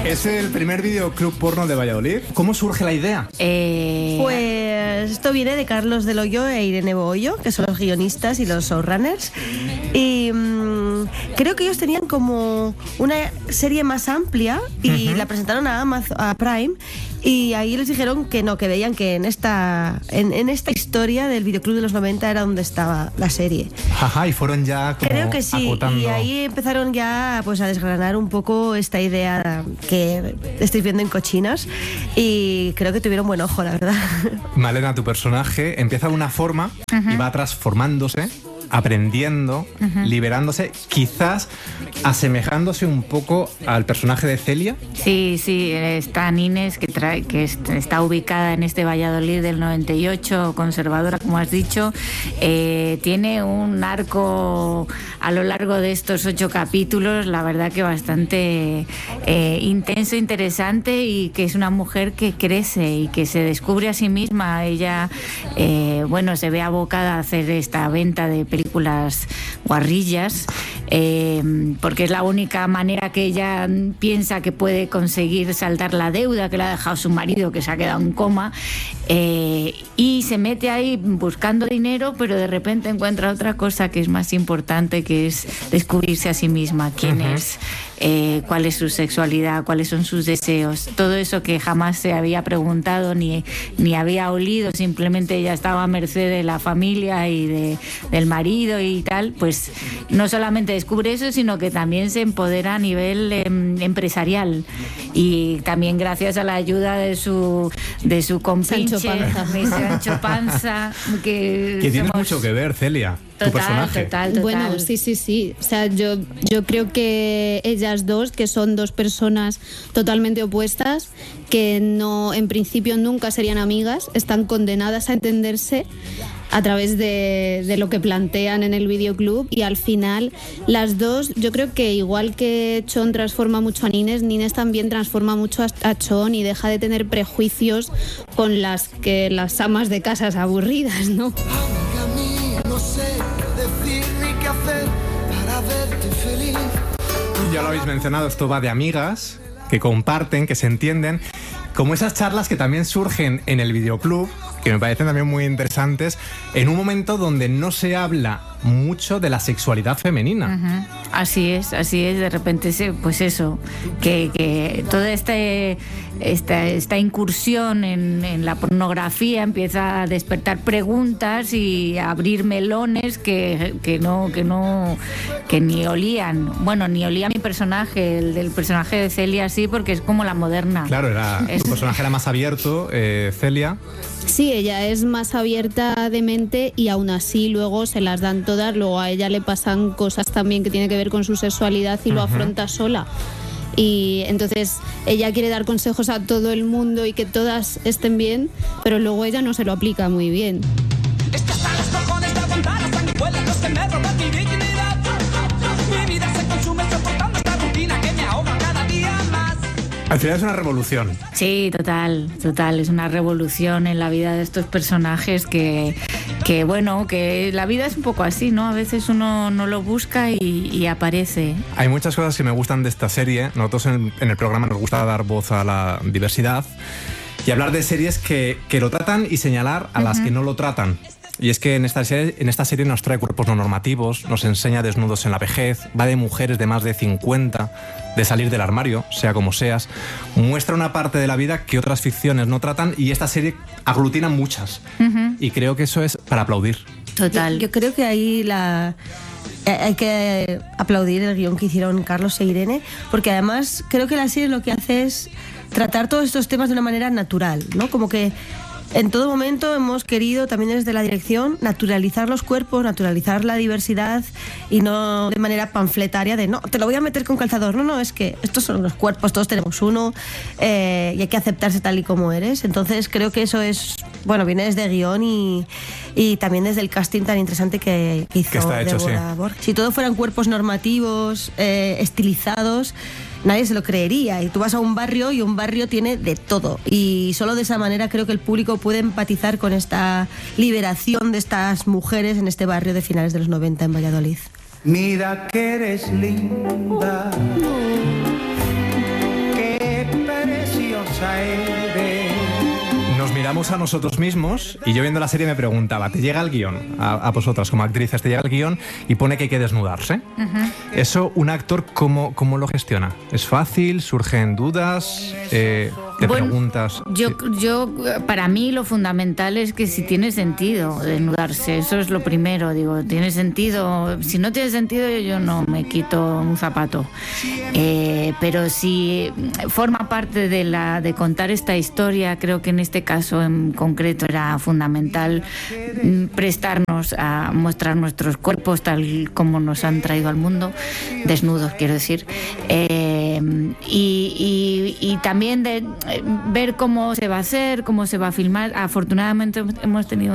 Es el primer videoclub porno de Valladolid. ¿Cómo surge la idea? Pues esto viene de Carlos del Hoyo e Irene Bohollo, que son los guionistas y los showrunners. Y creo que ellos tenían como una serie más amplia y la presentaron a Amazon, a Prime, y ahí les dijeron que no, que veían que en esta historia del videoclub de los 90 era donde estaba la serie. Ajá, y fueron ya como creo que sí, acotando. Y ahí empezaron ya pues a desgranar un poco esta idea que estáis viendo en Cochinas, y creo que tuvieron buen ojo, la verdad. Malena, tu personaje empieza de una forma y va transformándose, aprendiendo, liberándose, quizás asemejándose un poco al personaje de Celia. Sí, está Inés, que está ubicada en este Valladolid del 98, conservadora, como has dicho. Tiene un arco a lo largo de estos 8 capítulos, la verdad que bastante intenso, interesante, y que es una mujer que crece y que se descubre a sí misma. Ella, se ve abocada a hacer esta venta de películas guarrillas, porque es la única manera que ella piensa que puede conseguir saldar la deuda que le ha dejado su marido, que se ha quedado en coma, y se mete ahí buscando dinero, pero de repente encuentra otra cosa que es más importante, que es descubrirse a sí misma, quién es, cuál es su sexualidad, cuáles son sus deseos, todo eso que jamás se había preguntado ni había olido. Simplemente ella estaba a merced de la familia y del marido y tal. Pues no solamente descubre eso, sino que también se empodera a nivel empresarial, y también gracias a la ayuda de su compinche Sancho Panza, que tiene mucho que ver, Celia. Tu personaje. Total. Bueno, sí. O sea, yo creo que ellas dos, que son dos personas totalmente opuestas, que no, en principio nunca serían amigas, están condenadas a entenderse a través de lo que plantean en el videoclub, y al final las dos, yo creo que igual que Chon transforma mucho a Nines también transforma mucho a Chon, y deja de tener prejuicios con las amas de casas aburridas, ¿no? No sé decir ni qué hacer para verte feliz. Ya lo habéis mencionado, esto va de amigas que comparten, que se entienden, como esas charlas que también surgen en el videoclub, que me parecen también muy interesantes, en un momento donde no se habla mucho de la sexualidad femenina. Así es, de repente pues eso, que toda esta incursión en la pornografía empieza a despertar preguntas y a abrir melones que ni olían. Bueno, ni olía mi personaje, el del personaje de Celia, sí, porque es como la moderna. Claro, tu personaje era más abierto, Celia. Sí, ella es más abierta de mente, y aún así luego se las dan todas. Luego a ella le pasan cosas también que tienen que ver con su sexualidad, y lo afronta sola. Y entonces ella quiere dar consejos a todo el mundo y que todas estén bien, pero luego ella no se lo aplica muy bien. Al final es una revolución. Sí, total. Es una revolución en la vida de estos personajes que la vida es un poco así, ¿no? A veces uno no lo busca y aparece. Hay muchas cosas que me gustan de esta serie. Nosotros en el programa nos gusta dar voz a la diversidad y hablar de series que lo tratan y señalar a las que no lo tratan. Y es que en esta serie nos trae cuerpos no normativos, nos enseña desnudos en la vejez, va de mujeres de más de 50, de salir del armario, sea como seas, muestra una parte de la vida que otras ficciones no tratan, y esta serie aglutina muchas. Y creo que eso es para aplaudir. Total. Yo creo que ahí hay que aplaudir el guión que hicieron Carlos e Irene, porque además creo que la serie lo que hace es tratar todos estos temas de una manera natural, ¿no? Como que en todo momento hemos querido, también desde la dirección, naturalizar los cuerpos, naturalizar la diversidad, y no de manera panfletaria de no, te lo voy a meter con calzador. No, es que estos son los cuerpos, todos tenemos uno, y hay que aceptarse tal y como eres. Entonces creo que eso es, viene desde guión y también desde el casting tan interesante que hizo que está hecho, Débora sí. Borg. Si todo fueran cuerpos normativos, estilizados, nadie se lo creería, y tú vas a un barrio y un barrio tiene de todo, y solo de esa manera creo que el público puede empatizar con esta liberación de estas mujeres en este barrio de finales de los 90 en Valladolid. Mira que eres linda, que Nos miramos a nosotros mismos y yo viendo la serie me preguntaba, ¿te llega el guión? A vosotras como actrices, ¿te llega el guión y pone que hay que desnudarse? Eso, un actor, ¿cómo lo gestiona? ¿Es fácil? ¿Surgen dudas? ¿Te preguntas? Para mí lo fundamental es que si tiene sentido desnudarse, eso es lo primero, digo, tiene sentido. Si no tiene sentido, yo no me quito un zapato. Pero si forma parte de contar esta historia, creo que en este caso en concreto era fundamental prestarnos a mostrar nuestros cuerpos tal como nos han traído al mundo, desnudos quiero decir, y también de ver cómo se va a hacer, cómo se va a filmar. Afortunadamente hemos tenido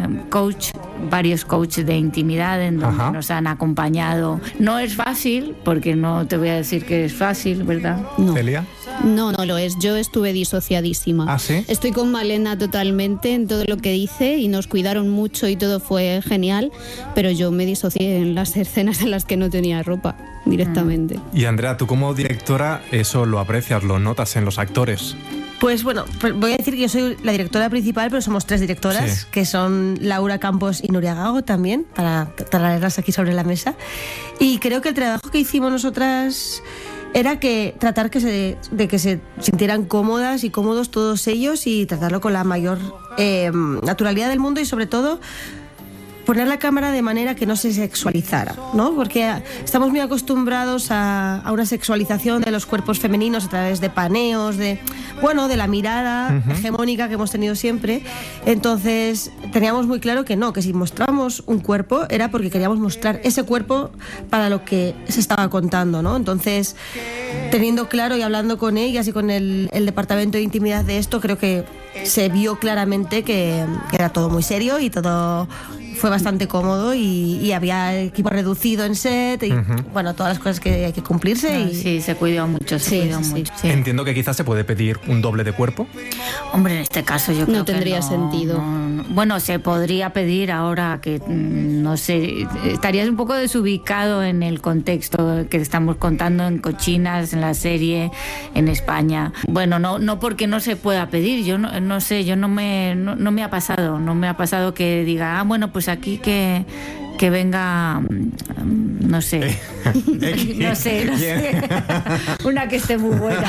varios coaches de intimidad en donde nos han acompañado. No es fácil, porque no te voy a decir que es fácil, ¿verdad? No. ¿Celia? No lo es. Yo estuve disociadísima. ¿Ah, sí? Estoy con Malena totalmente en todo lo que dice y nos cuidaron mucho y todo fue genial, pero yo me disocié en las escenas en las que no tenía ropa directamente. Y Andrea, tú como directora eso lo aprecias, lo notas en los actores. Pues bueno, voy a decir que yo soy la directora principal, pero somos 3 directoras, sí, que son Laura Campos y Nuria Gago también, para traerlas aquí sobre la mesa. Y creo que el trabajo que hicimos nosotras era tratar de que se sintieran cómodas y cómodos todos ellos y tratarlo con la mayor naturalidad del mundo y sobre todo poner la cámara de manera que no se sexualizara, ¿no? Porque estamos muy acostumbrados a una sexualización de los cuerpos femeninos a través de paneos, de la mirada hegemónica que hemos tenido siempre. Entonces teníamos muy claro que no, que si mostrábamos un cuerpo era porque queríamos mostrar ese cuerpo para lo que se estaba contando, ¿no? Entonces, teniendo claro y hablando con ellas y con el departamento de intimidad de esto, creo que se vio claramente que era todo muy serio y todo fue bastante cómodo y había equipo reducido en set y todas las cosas que hay que cumplirse. Sí, se cuidó mucho, Sí. Entiendo que quizás se puede pedir un doble de cuerpo. Hombre, en este caso yo creo no tendría sentido. Bueno, se podría pedir ahora que, no sé, estarías un poco desubicado en el contexto que estamos contando en Cochinas, en la serie, en España. Bueno, no porque no se pueda pedir, yo no sé, no me ha pasado que diga, bueno, pues aquí que venga, no sé, no sé, una que esté muy buena,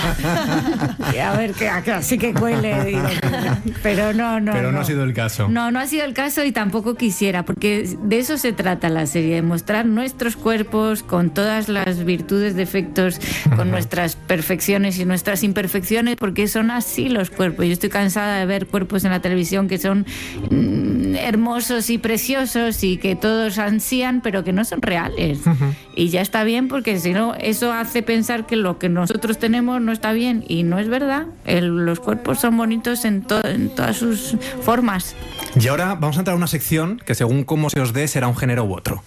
a ver, que así que cuele, digo, pero no. Pero no ha sido el caso. No ha sido el caso y tampoco quisiera, porque de eso se trata la serie, de mostrar nuestros cuerpos con todas las virtudes, defectos, con nuestras perfecciones y nuestras imperfecciones, porque son así los cuerpos. Yo estoy cansada de ver cuerpos en la televisión que son hermosos y preciosos y que todos ansían, pero que no son reales. Y ya está bien, porque si no, eso hace pensar que lo que nosotros tenemos no está bien, y no es verdad. Los cuerpos son bonitos en todas sus formas. Y ahora vamos a entrar a una sección que según cómo se os dé será un género u otro.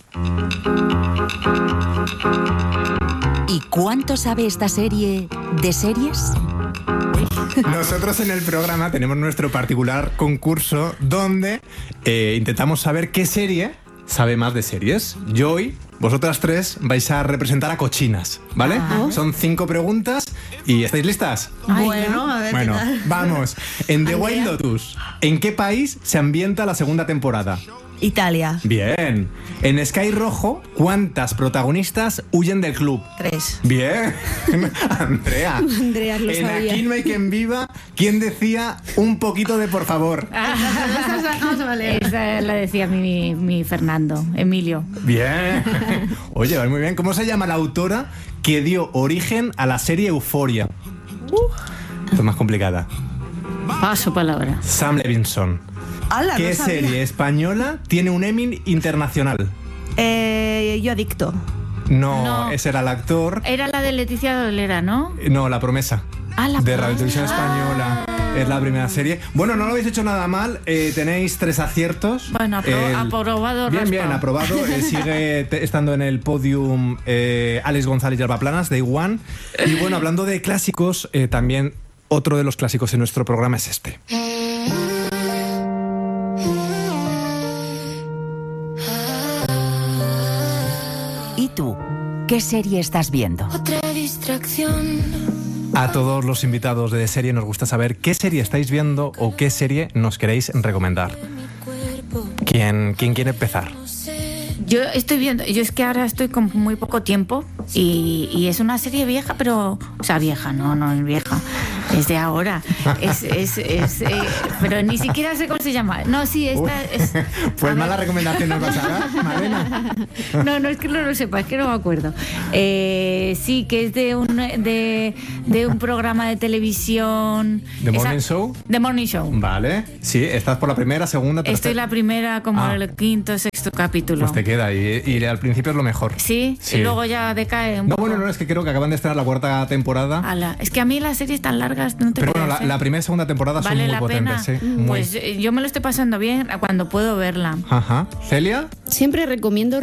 ¿Y cuánto sabe esta serie de series? Nosotros en el programa tenemos nuestro particular concurso donde intentamos saber qué serie sabe más de series. Yo hoy, vosotras 3 vais a representar a Cochinas, ¿vale? Son 5 preguntas y ¿estáis listas? Bueno, a ver. Bueno, ¿qué tal? vamos. En The White Lotus, ¿en qué país se ambienta la segunda temporada? Italia. Bien. En Sky Rojo, ¿cuántas protagonistas huyen del club? 3. Bien. Andrea. Andrea lo En sabía. Aquí no hay quien viva, ¿quién decía un poquito de por favor? Vamos a leer. Esa la decía mi Fernando, Emilio. Bien. Oye, vais muy bien. ¿Cómo se llama la autora que dio origen a la serie Euphoria? Esto es más complicada. Paso palabra. Sam Levinson. ¡Hala, ¿Qué no sabía! serie española tiene un Emmy internacional? Yo adicto. No, ese era el actor. Era la de Leticia Dolera, ¿no? No, La Promesa. La De Radio Televisión Española. Es la primera serie. Bueno, no lo habéis hecho nada mal. Tenéis 3 aciertos. Bueno, aprobado. Bien, raspado. aprobado. Sigue estando en el podium Alex González y Alba Planas, Day One. Y bueno, hablando de clásicos, también otro de los clásicos en nuestro programa es este. ¿Y tú? ¿Qué serie estás viendo? Otra distracción. A todos los invitados de Serie nos gusta saber qué serie estáis viendo o qué serie nos queréis recomendar. ¿Quién quiere empezar? Yo estoy viendo, yo es que ahora estoy con muy poco tiempo y es una serie vieja, pero, o sea, vieja, no es vieja, es de ahora, pero ni siquiera sé cómo se llama. No, sí, esta es... Pues mala recomendación nos vas a dar, Malena. No es que no lo sepa, es que no me acuerdo. Sí, que es de un programa de televisión. ¿The Morning Show? The Morning Show. Vale, sí, estás por la primera, segunda, tercera. Estoy la primera, como el quinto, sexto capítulo. Pues te queda y al principio es lo mejor. Sí, y luego ya decae un poco. No, es que creo que acaban de estrenar la cuarta temporada. Es que a mí las series tan largas no te Pero bueno, creas, la primera y segunda temporada son muy potentes. Sí, pues yo me lo estoy pasando bien cuando puedo verla. Ajá. ¿Celia? Siempre recomiendo